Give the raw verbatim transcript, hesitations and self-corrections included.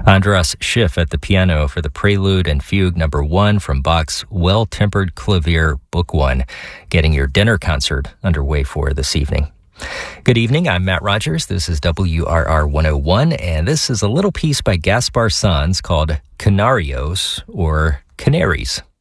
Andras Schiff at the piano for the Prelude and Fugue number one from Bach's Well-Tempered Clavier, Book One, getting your dinner concert underway for this evening. Good evening, I'm Matt Rogers. This is W R R one oh one, and this is a little piece by Gaspar Sanz called Canarios, or Canaries.